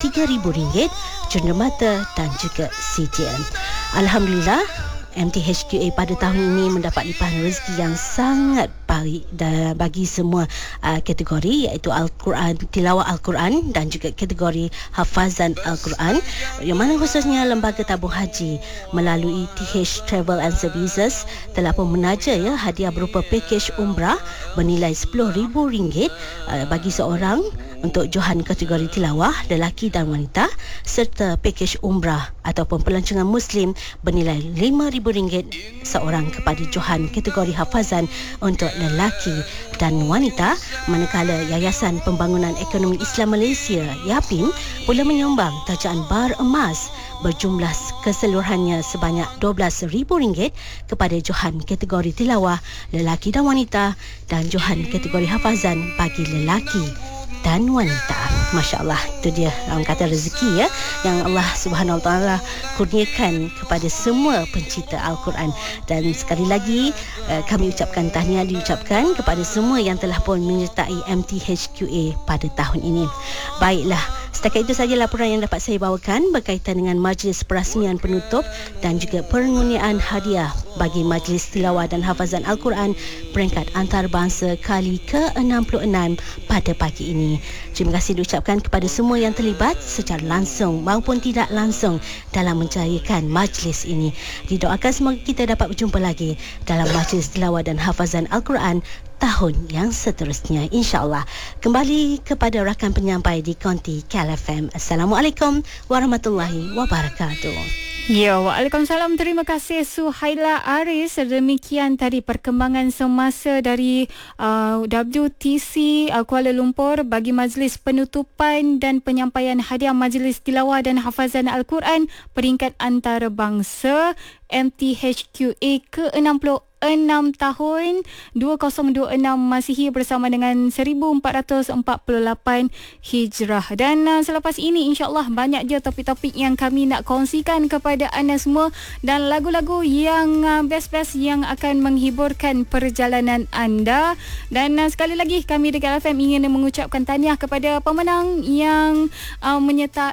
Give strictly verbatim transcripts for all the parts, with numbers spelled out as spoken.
tiga ribu ringgit, cenderamata dan juga sijil. Alhamdulillah, M T H Q A pada tahun ini mendapat limpahan rezeki yang sangat baik bagi semua uh, kategori, iaitu Al-Quran, tilawah Al-Quran dan juga kategori hafazan Al-Quran, yang mana khususnya Lembaga Tabung Haji melalui T H Travel and Services telah pun menaja ya hadiah berupa pakej umrah bernilai sepuluh ribu ringgit uh, bagi seorang untuk johan kategori tilawah lelaki dan wanita, serta pakej umrah ataupun pelancongan Muslim bernilai lima ribu ringgit seorang kepada johan kategori hafazan untuk lelaki dan wanita, manakala Yayasan Pembangunan Ekonomi Islam Malaysia YAPIM pula menyumbang tajaan bar emas berjumlah keseluruhannya sebanyak dua belas ribu ringgit kepada johan kategori tilawah lelaki dan wanita dan johan kategori hafazan bagi lelaki dan wanita. Masya Allah, itu dia orang kata rezeki ya, yang Allah Subhanahu Wa Taala kurniakan kepada semua pencipta Al-Quran. Dan sekali lagi uh, kami ucapkan tahniah diucapkan kepada semua yang telah pun menyertai M T H Q A pada tahun ini. Baiklah, setakat itu saja laporan yang dapat saya bawakan berkaitan dengan majlis perasmian penutup dan juga pengurniaan hadiah bagi majlis tilawah dan hafazan Al-Quran peringkat antarabangsa kali ke enam puluh enam pada pagi ini. Terima kasih diucapkan kepada semua yang terlibat secara langsung maupun tidak langsung dalam menjayakan majlis ini. Didoakan semoga kita dapat berjumpa lagi dalam majlis tilawah dan hafazan Al-Quran tahun yang seterusnya, insya-Allah. Kembali kepada rakan penyampai di Konti K L F M. Assalamualaikum warahmatullahi wabarakatuh. Ya, waalaikumsalam. Terima kasih Suhaila Aris. Demikian tadi perkembangan semasa dari uh, W T C uh, Kuala Lumpur bagi majlis penutupan dan penyampaian hadiah majlis tilawah dan hafazan Al-Quran peringkat antarabangsa M T H Q A ke enam puluh enam tahun dua ribu dua puluh enam Masihi bersama dengan seribu empat ratus empat puluh lapan Hijrah. Dan uh, selepas ini insya-Allah banyak je topik-topik yang kami nak kongsikan kepada anda semua dan lagu-lagu yang uh, best-best yang akan menghiburkan perjalanan anda. Dan uh, sekali lagi kami di K L F M ingin mengucapkan tahniah kepada pemenang yang uh, menyertai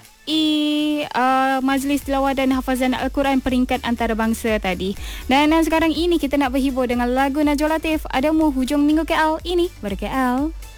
I uh, majlis tilawah dan hafazan Al-Quran peringkat antarabangsa tadi. Dan uh, sekarang ini kita nak berhibur dengan lagu Najwa Latif, Adamu Hujung Minggu K L. Ini ber K L.